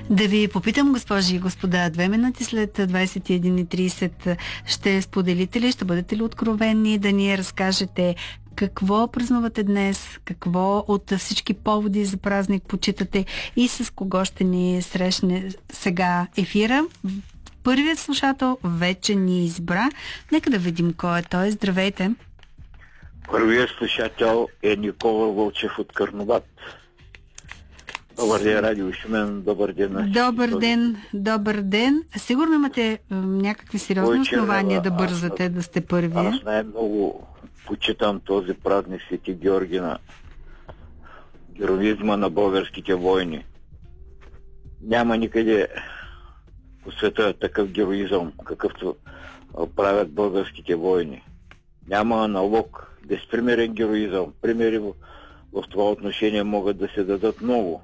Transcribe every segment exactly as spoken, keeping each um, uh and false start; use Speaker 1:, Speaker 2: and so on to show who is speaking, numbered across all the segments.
Speaker 1: Да ви попитам, госпожи и господа, две минути след двадесет и една и тридесет ще споделите ли, ще бъдете ли откровени да ни разкажете какво празнувате днес, какво от всички поводи за празник почитате и с кого ще ни срещне сега ефира. Първият слушател вече ни избра. Нека да видим кой е той. Здравейте!
Speaker 2: Първият слушател е Никола Вълчев от Карнобат. Добър ден, Радио Шумен, добър ден на всички.
Speaker 1: Добър ден, добър ден. Сигурно имате м, някакви сериозни основания да бързате аз, да сте първи.
Speaker 2: Аз най-много почитам този празник Свети Георги на героизма на българските войни. Няма никъде по света такъв героизъм, какъвто правят българските войни. Няма аналог, безпримерен героизъм. Примери в, в това отношение могат да се дадат много.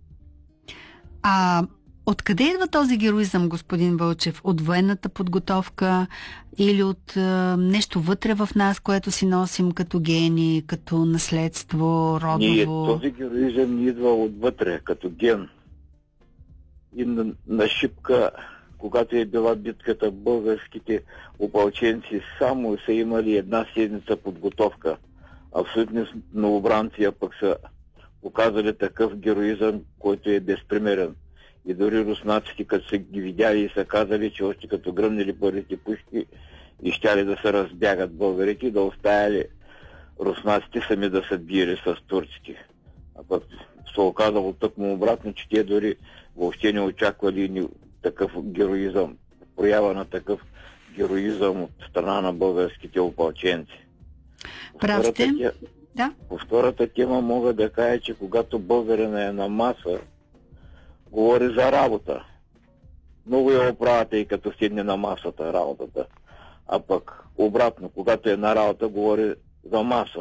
Speaker 1: А откъде идва този героизъм, господин Вълчев? От военната подготовка или от а, нещо вътре в нас, което си носим като гени, като наследство, родово?
Speaker 2: Ние, този героизъм ни идва отвътре, като ген. И на, на шипка, когато е била битката, българските опълченци само са имали една седмица подготовка. Абсолютни новобранци пък са показали такъв героизъм, който е безпримерен. И дори руснаците, като са ги видяли и са казали, че още като гръмнели първите пушки и щяли да се разбягат българите, да оставяли руснаците сами да се биели с турците. А пък се оказало тъкмо обратно, че те дори въобще не очаквали ни такъв героизъм, проява на такъв героизъм от страна на българските опълченци.
Speaker 1: Прав сте. Да.
Speaker 2: По втората тема мога да кажа, че когато българина е на маса, говори за работа. Много я оправяте и като седне на масата работата. А пък обратно, когато е на работа, говори за маса.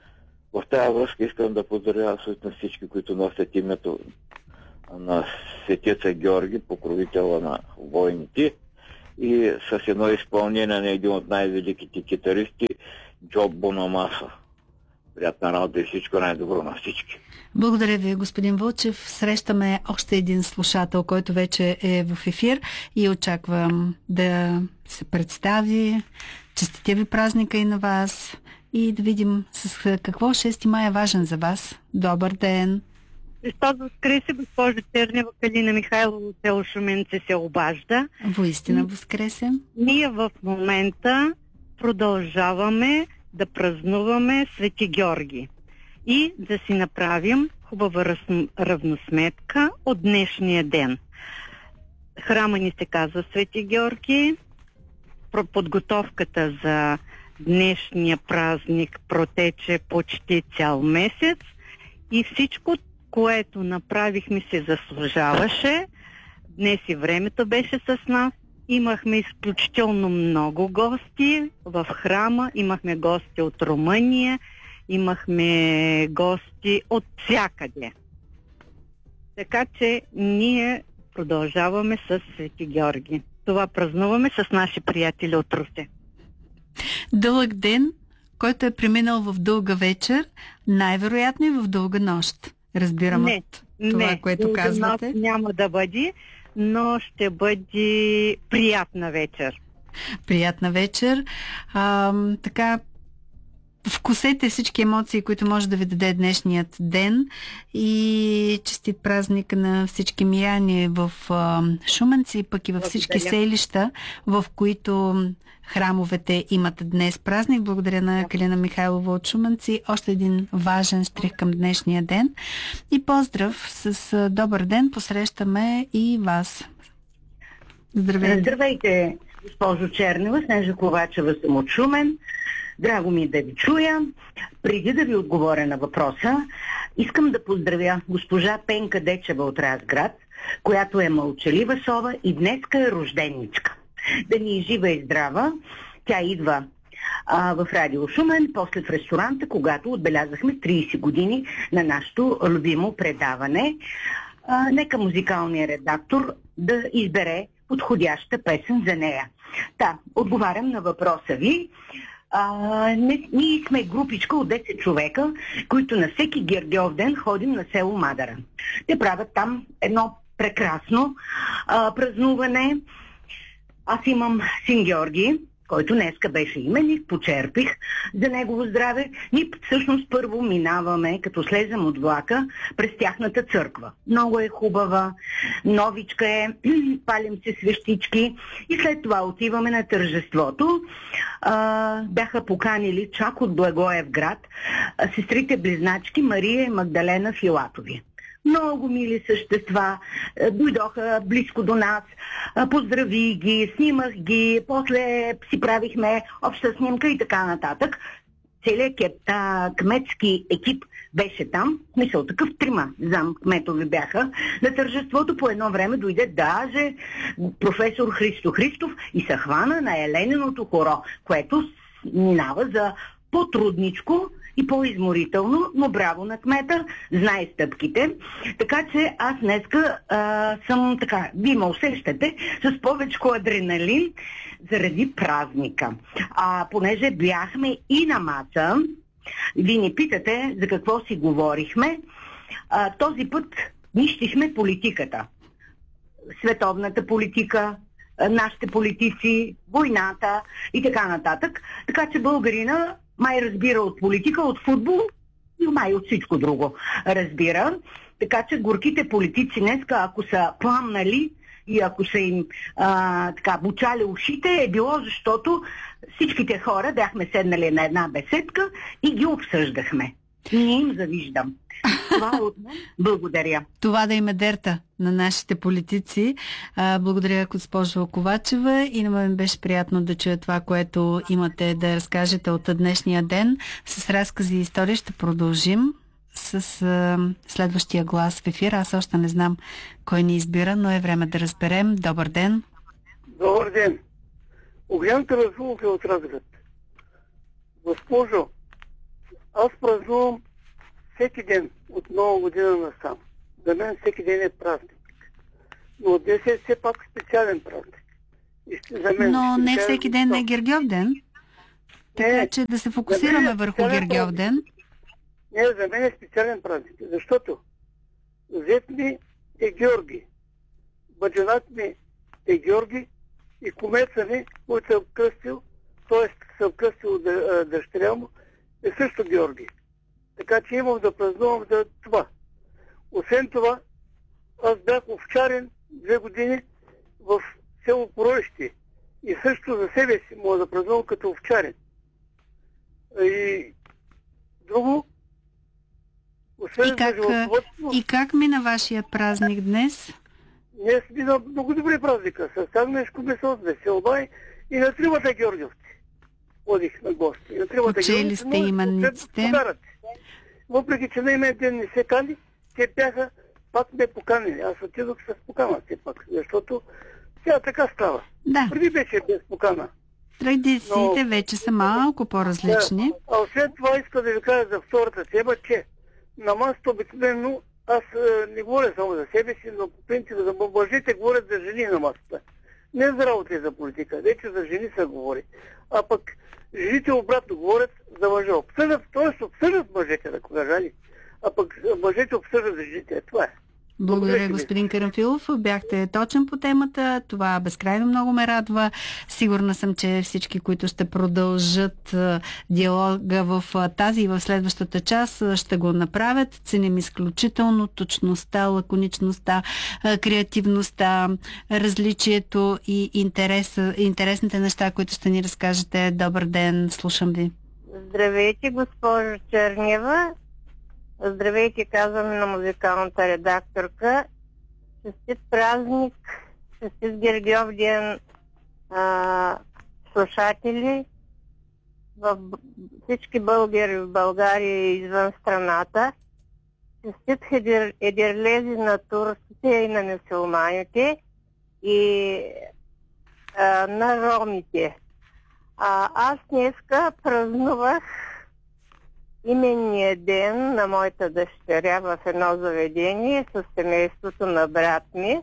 Speaker 2: В тази връзка искам да поздравя абсолютно всички, които носят името на светеца Георги, покровителя на войните, и с едно изпълнение на един от най-великите китаристи, Джо Бонамаса. Приятна работа и всичко най-добро на всички.
Speaker 1: Благодаря ви, господин Вълчев. Срещаме още един слушател, който вече е в ефир и очаквам да се представи. Честитя ви празника и на вас и да видим с какво шести май е важен за вас. Добър ден!
Speaker 3: Христос възкресе, госпожо Чернева, Калина Михайлова от село Шуменце се обажда.
Speaker 1: Воистина възкресе.
Speaker 3: Ние в момента продължаваме да празнуваме Свети Георги и да си направим хубава раз... равносметка от днешния ден. Храма ни се казва Свети Георги. Подготовката за днешния празник протече почти цял месец и всичко, което направихме, се заслужаваше. Днес и времето беше с нас. Имахме изключително много гости в храма. Имахме гости от Румъния. Имахме гости от всякъде. Така че ние продължаваме с Свети Георги. Това празнуваме с наши приятели от Русе.
Speaker 1: Дълъг ден, който е преминал в дълга вечер, най-вероятно и в дълга нощ. Разбирам
Speaker 3: не,
Speaker 1: от това,
Speaker 3: не,
Speaker 1: което казвате.
Speaker 3: Не, няма да бъде, но ще бъде приятна вечер.
Speaker 1: Приятна вечер. А, така, вкусете всички емоции, които може да ви даде днешният ден и честит празник на всички миряни в а, Шуменци, пък и във всички
Speaker 3: Благодаря.
Speaker 1: селища, в които храмовете имат днес празник. Благодаря на Калина Михайлова от Шуменци. Още един важен штрих към днешния ден. И поздрав с добър ден. Посрещаме и вас. Здравейте.
Speaker 4: Здравейте, госпожо Чернева. Снежа Ковачева съм от Шумен. Драго ми да ви чуя. Преди да ви отговоря на въпроса, искам да поздравя госпожа Пенка Дечева от Разград, която е мълчалива сова и днеска е рожденичка. Да ни е жива и здрава. Тя идва а, в Радио Шумен, после в ресторанта, когато отбелязахме тридесет години на нашето любимо предаване. А, нека музикалният редактор да избере подходяща песен за нея. Та, отговарям на въпроса ви. А, не, ние сме групичка от десет човека, които на всеки Гергьов ден ходим на село Мадара. Те правят там едно прекрасно а, празнуване. Аз имам син Георги, който днеска беше именик, почерпих за негово здраве. Ние всъщност първо минаваме, като слезем от влака, през тяхната църква. Много е хубава, новичка е, палим се свещички и след това отиваме на тържеството. А, бяха поканили чак от Благоевград сестрите близначки Мария и Магдалена Филатови. Много мили същества, дойдоха близко до нас, поздрави ги, снимах ги, после си правихме обща снимка и така нататък. Целият кметски екип беше там, мисъл такъв трима зам кметови бяха. На тържеството по едно време дойде даже професор Христо Христов и се хвана на Елениното хоро, което минава за по-трудничко и по-изморително, но браво на кмета, знае стъпките. Така че аз днеска а, съм така, вие ме усещате, с повече адреналин заради празника. А понеже бяхме и на маса, вие ни питате за какво си говорихме, а, този път нищихме политиката. Световната политика, нашите политици, войната и така нататък. Така че българина май разбира от политика, от футбол и май от всичко друго разбира. Така че горките политици днеска, ако са пламнали и ако са им а, така бучали ушите, е било защото всичките хора бяхме седнали на една беседка и ги обсъждахме. Не им завиждам. Това от мен. Благодаря.
Speaker 1: Това да има дерта на нашите политици. А, благодаря, госпожо Ковачева. И на мен беше приятно да чуя това, което имате да разкажете от днешния ден. С разкази и истории ще продължим с а, следващия глас в ефир. Аз още не знам кой ни избира, но е време да разберем. Добър ден.
Speaker 5: Добър ден. Огнян Каразулов е от Разград. Госпожо, аз празнувам всеки ден от нова година насам. За мен всеки ден е празник. Но днес е все пак специален празник. За мен
Speaker 1: Но не всеки ден е Гергьов ден. Така
Speaker 5: не,
Speaker 1: че да се фокусираме
Speaker 5: е
Speaker 1: върху Гергьов ден.
Speaker 5: Не, за мен е специален празник. Защото зет ми е Георги. Баджанат ми е Георги и кумеца ми, който съм кръстил, т.е. съм кръстил дъщеря му, е също Георги. Така че имам да празнувам за това. Освен това, аз бях овчарен две години в село Поройще. И също за себе си мога да празнувам като овчарен. И друго, освен
Speaker 1: И как,
Speaker 5: за животновъдство,
Speaker 1: и как мина вашия празник днес?
Speaker 5: днес мина много добри празника. С Агнешко месо, с Веселбай и на тримата георгиевци. Ходих на гости. На тримата
Speaker 1: Учели сте имениците.
Speaker 5: Въпреки, че на имен ден не се кани, те бяха пак ме поканили. Аз отидох с покана все пак, защото сега така става.
Speaker 1: Да.
Speaker 5: Преди беше без покана.
Speaker 1: Традициите
Speaker 5: Но...
Speaker 1: вече са малко по-различни.
Speaker 5: Да. А освен това иска да ви кажа за втората тема, че на масата обикновено аз е, не говоря само за себе си, но по принцип за мъжете говорят за жени на масата. Не за работа и за политика, вече за жени се говори. А пък жените обратно говорят за мъжа. Обсъждат, т.е. обсъждат мъжете, да кажа ли. А пък мъжете обсъждат за жените. Това е.
Speaker 1: Благодаря, господин Карамфилов. Бяхте точен по темата. Това безкрайно много ме радва. Сигурна съм, че всички, които ще продължат диалога в тази и в следващата част, ще го направят. Ценим изключително точността, лаконичността, креативността, различието и интереса, интересните неща, които ще ни разкажете. Добър ден, слушам ви.
Speaker 6: Здравейте, госпожо Чернева. Здравейте, казвам на музикалната редакторка. Честит празник, честит Гергьов ден, а, слушатели в всички българи в България и извън страната. Честит едерлези на турците и на мюсюлманите и а, на ромите. А, аз днеска празнувах именния ден на моята дъщеря в едно заведение с семейството на брат ми.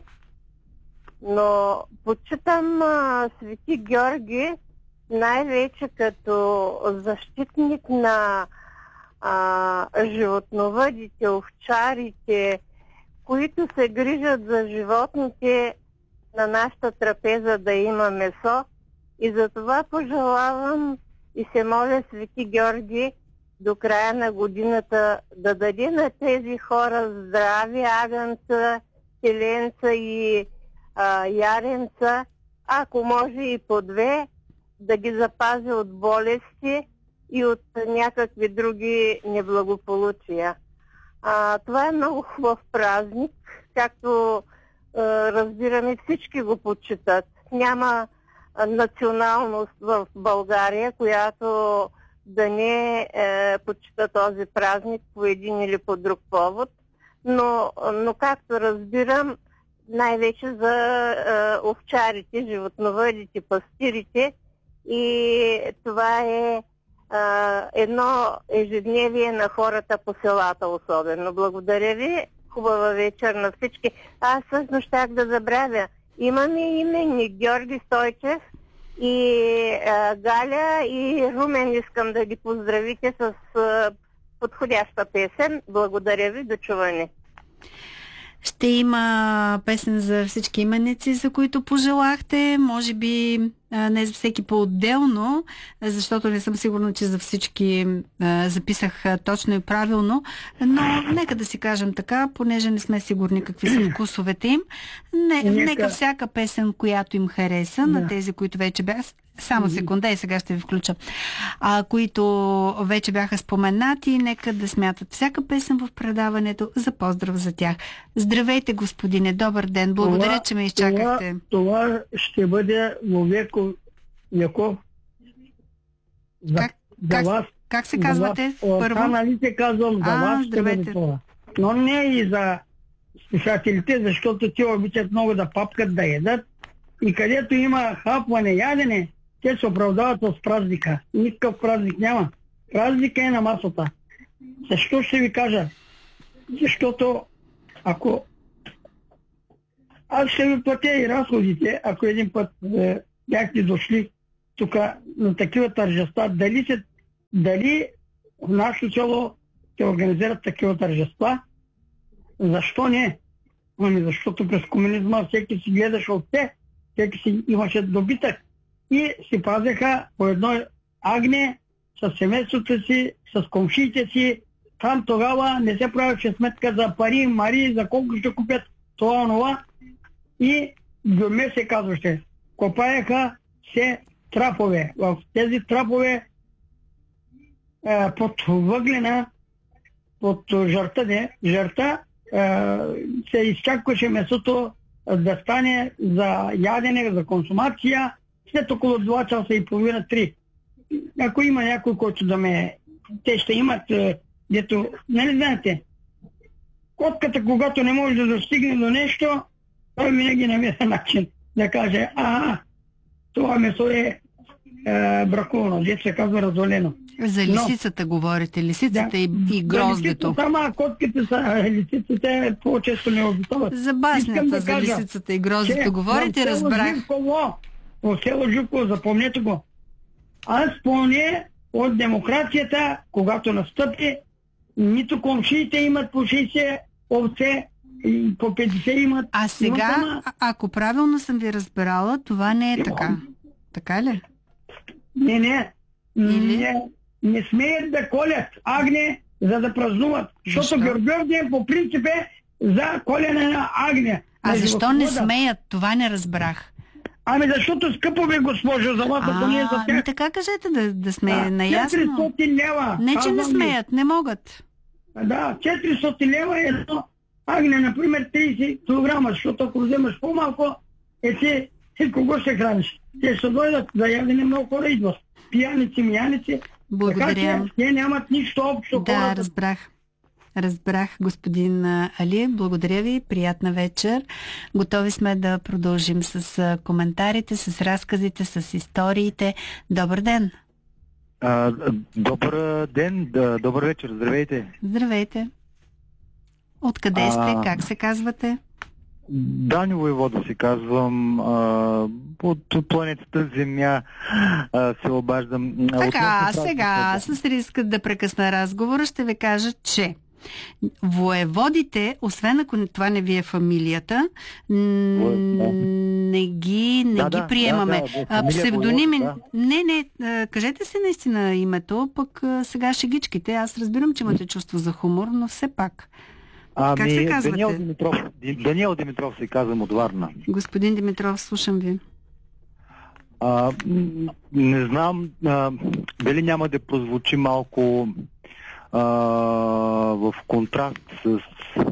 Speaker 6: Но почитам а, Свети Георги най-вече като защитник на а, животновъдите, овчарите, които се грижат за животните на нашата трапеза да има месо. И за това пожелавам и се моля Свети Георги до края на годината да даде на тези хора здрави агънца, теленца и а, яренца, ако може и по две, да ги запази от болести и от някакви други неблагополучия. А, това е много хубав празник, както а, разбираме, всички го почитат. Няма а, националност в България, която да не е, почита този празник по един или по друг повод, но, но както разбирам, най-вече за е, овчарите, животновъдите, пастирите, и това е, е едно ежедневие на хората по селата особено. Благодаря ви, хубава вечер на всички. Аз всъщност щях да забравя. Имаме именник Георги Стойчев и а, Галя и Румен, искам да ги поздравите с а, подходяща песен. Благодаря ви, до чуване.
Speaker 1: Ще има песен за всички именици, за които пожелахте. Може би а, не за всеки по-отделно, защото не съм сигурна, че за всички а, записах а, точно и правилно. Но нека да си кажем така, понеже не сме сигурни какви са вкусовете им. Не, нека... нека всяка песен, която им хареса, да. На тези, които вече бяха... Само секунда и сега ще ви включа. А, които вече бяха споменати, нека да смятат всяка песен в предаването за поздрав за тях. Здравейте, господине, добър ден. Благодаря, това, че ме изчакахте.
Speaker 7: Това, това ще бъде веко веков. За,
Speaker 1: как,
Speaker 7: за
Speaker 1: как,
Speaker 7: вас,
Speaker 1: как се казвате?
Speaker 7: За
Speaker 1: Първо?
Speaker 7: Та, нали се казвам, за
Speaker 1: а,
Speaker 7: вас
Speaker 1: здравейте.
Speaker 7: ще бъде това. Но не и за слушателите, защото те обичат много да папкат, да едат. И където има хапване, ядене, те се оправдават с празника. Никакъв празник няма. Празника е на масата. Защо ще ви кажа? Защото ако аз ще ви платя и разходите, ако един път е, бяхте дошли тук на такива тържества, дали, се, дали в нашето село се организират такива тържества? Защо не? Ами защото през комунизма всеки си гледаше от те, всеки си имаше добитък. И си пазеха по едно агне с семейството си, с комшиите си. Там тогава не се правеше сметка за пари, мари, за колко ще купят това, онова. И гюрме се казваше. Копаеха се трапове. В тези трапове е, под въглена, под жарта, не, жарта е, се изчакваше месото да стане за ядене, за консумация. След около два часа и половина, три. Ако има някой, който да ме... Те ще имат, дето... Нали знаете? Котката, когато не може да достигне до нещо, той винаги намира начин да каже, а, това месо е, е бракувано, дето се казва развалено.
Speaker 1: За лисицата Но, говорите, лисицата да, и, и гроздето.
Speaker 7: Сама котките са, лисиците по-често не обитават.
Speaker 1: За баснята да за кажа, лисицата и гроздето говорите, разбрах.
Speaker 7: В село Жуково, запомнете го. Аз поне от демокрацията, когато настъпи, нито комшиите имат по шейсет овце, и по петдесет имат.
Speaker 1: А сега, имат, а, ако правилно съм ви разбирала, това не е така. Така ли?
Speaker 7: Не, не.
Speaker 1: Или?
Speaker 7: Не, не смеят да колят агне, за да празнуват. Защото Георгиев ден по принцип е за колене на агне.
Speaker 1: А защо не смеят? Това не разбрах.
Speaker 7: Ами защото скъпо бе, госпожо, за вас, ако ние за тях.
Speaker 1: Ами така кажете да, да сме а, наясно.
Speaker 7: четиристотин лева.
Speaker 1: Не, че не смеят, не могат.
Speaker 7: Да, четиристотин лева е едно агне, например, трийсет килограма, защото ако вземаш по-малко, е ти, ти кого ще храниш? Те ще дойдат, за ядене много хора идват. Пияници, мияници.
Speaker 1: Благодаря.
Speaker 7: Така че те нямат нищо общо.
Speaker 1: Да,
Speaker 7: хората.
Speaker 1: разбрах. Разбрах, господин Али. Благодаря ви. Приятна вечер. Готови сме да продължим с коментарите, с разказите, с историите. Добър ден!
Speaker 8: А, добър ден, да, добър вечер. Здравейте!
Speaker 1: Здравейте! Откъде сте? А... Как се казвате?
Speaker 8: Дани Войвода се казвам. А, от планетата Земя а, се обаждам.
Speaker 1: Така, сега, с риска да прекъсна разговора, ще ви кажа, че Воеводите, освен ако това не ви е фамилията, н- не ги, не
Speaker 8: да,
Speaker 1: ги
Speaker 8: да,
Speaker 1: приемаме.
Speaker 8: Да, да,
Speaker 1: а, псевдоними...
Speaker 8: да.
Speaker 1: Не, не, а, кажете се наистина името, пък а, сега шегичките. Аз разбирам, че имате чувство за хумор, но все пак.
Speaker 8: Ами,
Speaker 1: как се казвате?
Speaker 8: Даниел Димитров, Даниел Димитров се казвам от Варна.
Speaker 1: Господин Димитров, слушам ви.
Speaker 8: А, не знам а, дали няма да прозвучи малко а, в контраст с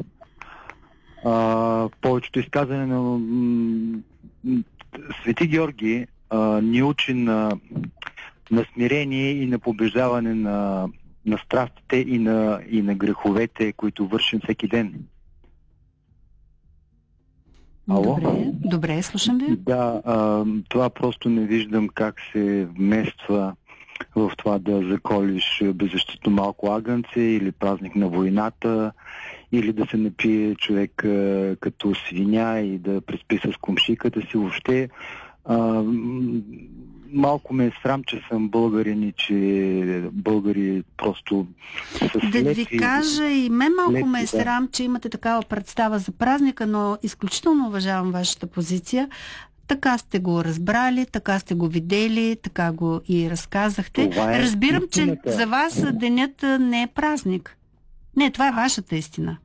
Speaker 8: а, повечето изказане на м, Свети Георги а, ни учи на, на смирение и на побеждаване на, на страстите и на, и на греховете, които вършим всеки ден. Ало?
Speaker 1: Добре, добре, слушам ви.
Speaker 8: Да, а, това просто не виждам как се вмества в това да заколиш беззащитно малко агънце или празник на войната, или да се напие човек а, като свиня и да преспи с комшиката си. Въобще а, малко ме е срам, че съм българин и че българи просто са слепи.
Speaker 1: Да ви кажа, и мен малко
Speaker 8: слепи,
Speaker 1: ме е
Speaker 8: да.
Speaker 1: срам, че имате такава представа за празника, но изключително уважавам вашата позиция. Така сте го разбрали, така сте го видели, така го и разказахте.
Speaker 8: Това е
Speaker 1: Разбирам, че
Speaker 8: истината.
Speaker 1: за вас денят не е празник. Не, това е вашата истина.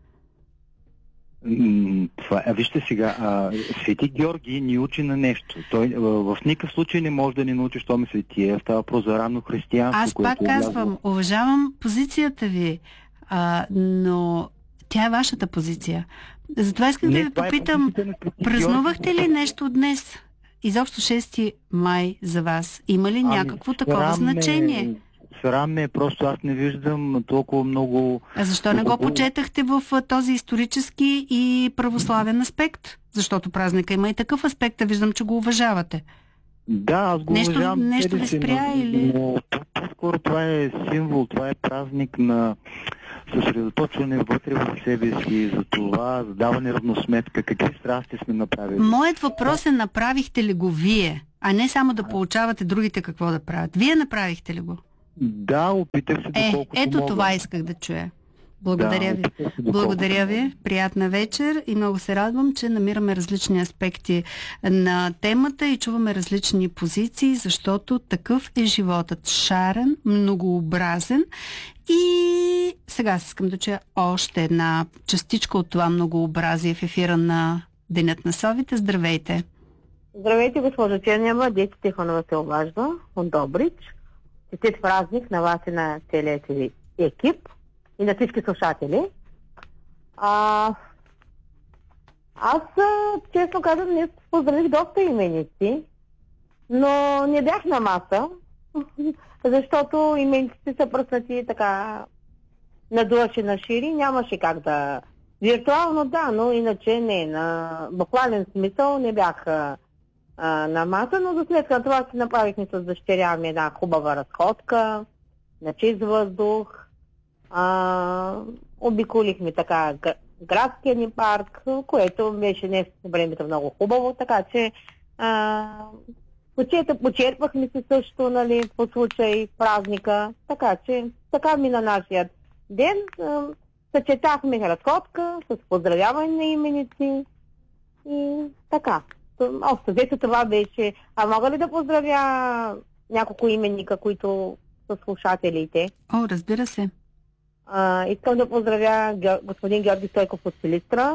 Speaker 8: М, Това, а вижте сега, а, Свети Георги ни учи на нещо. Той а, в никакъв случай не може да ни научи, що ме светия. Става въпрос за ранно християнство.
Speaker 1: Аз
Speaker 8: което
Speaker 1: пак
Speaker 8: е влязло.
Speaker 1: казвам, уважавам позицията ви, а, но тя е вашата позиция. Затова искам да
Speaker 8: Не,
Speaker 1: ви
Speaker 8: това е
Speaker 1: попитам,
Speaker 8: позицията на Свети
Speaker 1: празнувахте
Speaker 8: Георги.
Speaker 1: ли нещо днес? Изобщо шести май за вас? Има ли
Speaker 8: Ами,
Speaker 1: някакво такова
Speaker 8: срам ме-
Speaker 1: значение?
Speaker 8: Срам ме, просто аз не виждам толкова много...
Speaker 1: А защо не го
Speaker 8: Много-
Speaker 1: почетахте в а, този исторически и православен аспект? Защото празника има и такъв аспект, а виждам, че го уважавате.
Speaker 8: Да, аз го
Speaker 1: Нещо-
Speaker 8: уважавам.
Speaker 1: нещо
Speaker 8: себе
Speaker 1: ви
Speaker 8: си,
Speaker 1: спря
Speaker 8: но-
Speaker 1: или-
Speaker 8: Но по-скоро това е символ, това е празник на съсредоточване вътре в себе си, за това, за даване равносметка, какви страсти сме направили.
Speaker 1: Моят въпрос е, направихте ли го вие, а не само да получавате другите какво да правят. Вие направихте ли го?
Speaker 8: Да, опитах се
Speaker 1: Е,
Speaker 8: доколкото
Speaker 1: ето
Speaker 8: мога.
Speaker 1: това исках да чуя. Благодаря
Speaker 8: Да,
Speaker 1: ви.
Speaker 8: опитах се доколкото
Speaker 1: Благодаря
Speaker 8: мога.
Speaker 1: ви. Приятна вечер и много се радвам, че намираме различни аспекти на темата и чуваме различни позиции, защото такъв е животът. Шарен, многообразен и сега искам да чуя още една частичка от това многообразие в ефира на Денят на совите. Здравейте!
Speaker 6: Здравейте, госпожо Чернева. Дети Тихонова се обажда от Добрич. Честит празник на вас и на целия си екип и на всички слушатели. А, аз, а, честно казвам, днес поздравих доста именици, но не бях на маса, защото имениците са пръснати така надуваше на шири, нямаше как да... Виртуално да, но иначе не. На буквален смисъл не бях а, а, на маса, но за след това си направихме с дъщеря ми една хубава разходка, на чист въздух. А, обиколихме така г- градския ни парк, което беше днес времето много хубаво, така че а, почета, почерпахме се също, нали, по случай празника, така че така мина нашият ден. А, съчетахме разходка с поздравяване на именици и така. Общо взето това беше. А мога ли да поздравя няколко именника, които са слушателите?
Speaker 1: О, разбира се.
Speaker 6: А, искам да поздравя Геор... господин Георги Стойков от Силистра,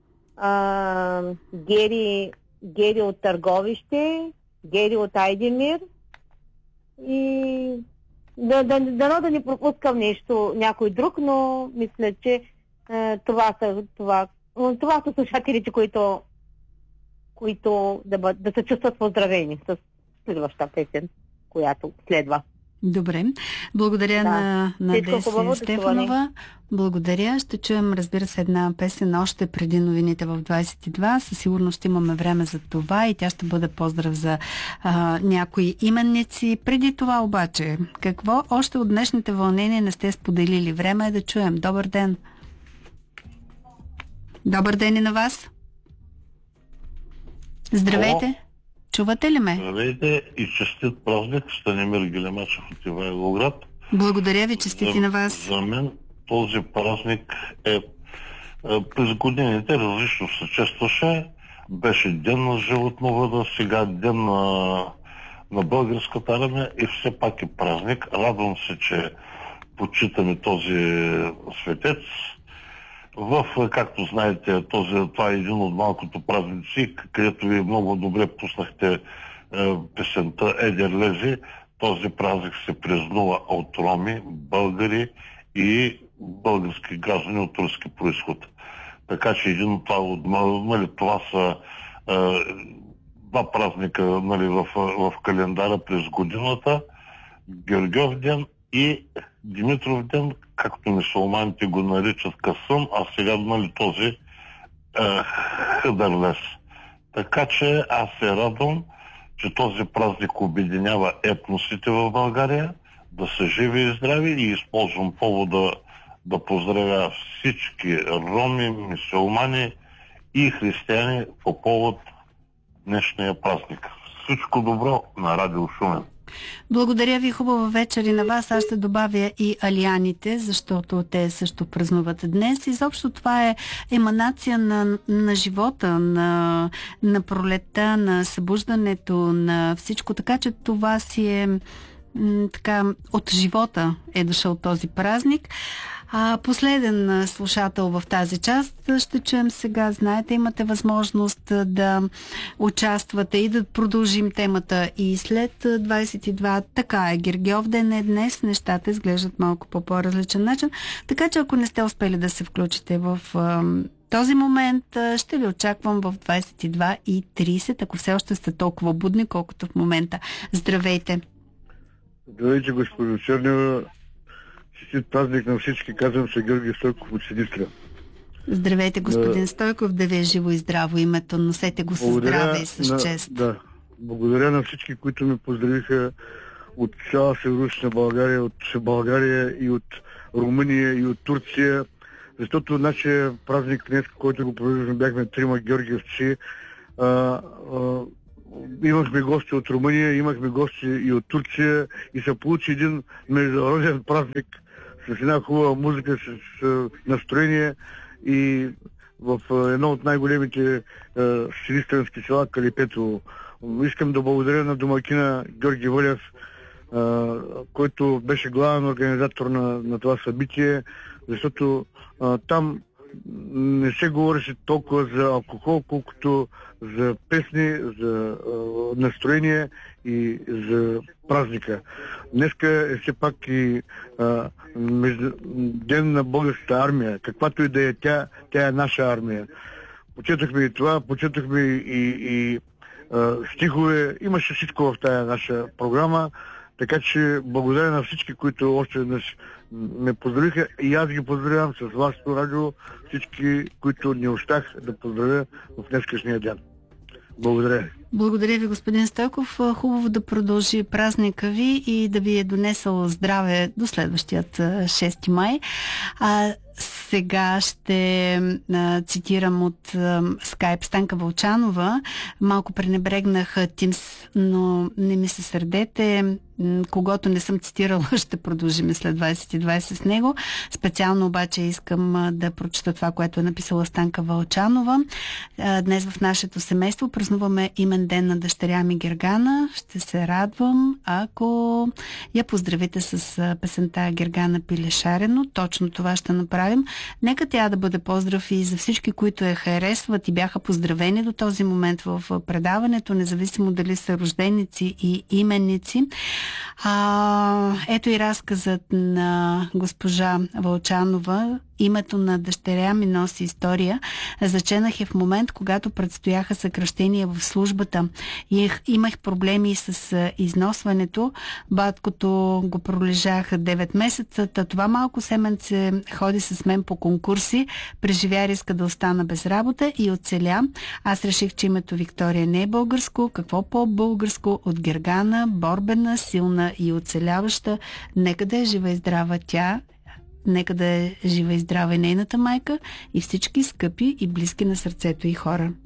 Speaker 6: а, Гери, Гери от Търговище, Гери от Айдемир и да, да, да, да не пропускам нещо, някой друг, но мисля, че е, това са това, това са слушателите, които, които да, бъд, да се чувстват поздравени с следващата песен, която следва.
Speaker 1: Добре. Благодаря
Speaker 6: Да.
Speaker 1: на, на
Speaker 6: Всичко
Speaker 1: Деси
Speaker 6: хубаво, до
Speaker 1: Стефанова. Благодаря. Ще чуем, разбира се, една песен още преди новините в двайсет и два. Със сигурност ще имаме време за това и тя ще бъде поздрав за а, някои именници. Преди това обаче, какво още от днешните вълнения не сте споделили? Време е да чуем. Добър ден! Добър ден и на вас! Здравейте!
Speaker 9: О,
Speaker 1: чувате ли ме?
Speaker 9: здравейте и честит празник, Станимир Гелемачев от Ивайловград.
Speaker 1: Благодаря ви, честити
Speaker 9: за,
Speaker 1: на вас.
Speaker 9: За мен този празник е, е през годините различно се честваше. Беше ден на животновъда, сега ден на, на българската армия и все пак е празник. Радвам се, че почитаме този светец. В, както знаете, този, това е един от малкото празници, където ви много добре пуснахте е, песента Едер Лези. Този празник се празнува от роми, българи и български граждани от турски происход. Така че един от това, нали, това са е, два празника, нали, в, в календара през годината. Георгиев ден и Димитров ден, както мюсюлманите го наричат Касъм, а сега, нали, този е, Хъдър лес. Така че аз се радвам, че този празник обединява етносите в България, да са живи и здрави, и използвам повода да поздравя всички роми, мюсюлмани и християни по повод днешния празник. Всичко добро на Радио Шумен.
Speaker 1: Благодаря ви, хубава вечер и на вас. Аз ще добавя и алианите, защото те също празнуват днес. Изобщо това е еманация на, на живота, на, на пролетта, на събуждането, на всичко. Така че това си е м, така, от живота е дошъл този празник. А последен слушател в тази част ще чуем сега. Знаете, имате възможност да участвате и да продължим темата и след двайсет и два. Така е, Гергьов ден е днес, нещата изглеждат малко по по-различен начин. Така че ако не сте успели да се включите в този момент, ще ви очаквам в двайсет и два и трийсет, ако все още сте толкова будни, колкото в момента. Здравейте!
Speaker 10: Здравейте, госпожо Чернева. Честит празник на всички, казвам се Георги Стойков от Силистра.
Speaker 1: Здравейте, господин да. Стойков, да ви е живо и здраво името, носете го с здраве и с
Speaker 10: на,
Speaker 1: чест.
Speaker 10: Да, благодаря на всички, които ме поздравиха от цяла Североизточна България, от България и от Румъния и от Турция, защото нашия празник днес, който го провеждахме, бяхме трима георгиевци. А, а, имахме гости от Румъния, имахме гости и от Турция и се получи един международен празник с една хубава музика, с, с настроение и в едно от най-големите силистренски села Калипето. Искам да благодаря на домакина Георги Вълев, а, който беше главен организатор на, на това събитие, защото а, там не се говореше толкова за алкохол, колкото за песни, за а, настроение и за празника. Днеска е все пак и а, между... ден на българската армия. Каквато и да е тя, тя е наша армия. Почетохме и това, почетохме и, и а, стихове. Имаше всичко в тая наша програма. Така че благодаря на всички, които още веднъж ме поздравиха, и аз ги поздравявам с вашето радио, всички, които не ощах да поздравя в днескашния ден. Благодаря ви.
Speaker 1: Благодаря ви, господин Стойков. Хубаво да продължи празника ви и да ви е донесъл здраве до следващият шести май. А сега ще а, цитирам от а, Skype Станка Вълчанова. Малко пренебрегнах Teams, но не ми се сърдете. Когото не съм цитирала, ще продължим след двайсет и двайсет с него. Специално обаче искам да прочета това, което е написала Станка Вълчанова. Днес в нашето семейство празнуваме имен ден на дъщеря ми Гергана. Ще се радвам, ако я поздравите с песента Гергана пиле шарено. Точно това ще направим. Нека тя да бъде поздрав и за всички, които я харесват и бяха поздравени до този момент в предаването, независимо дали са рожденици и именници. А, ето и разказът на госпожа Вълчанова. Името на дъщеря ми носи история. Заченах я в момент, когато предстояха съкращения в службата. И имах проблеми с износването. Баткото го пролежаха девет месеца. Това малко семенце ходи с мен по конкурси. Преживя риска да остана без работа и оцеля. Аз реших, че името Виктория не е българско. Какво по-българско от Гергана, борбена, силна и оцеляваща. Нека да е жива и здрава тя. Нека да е жива и здрава и нейната майка и всички скъпи и близки на сърцето и хора.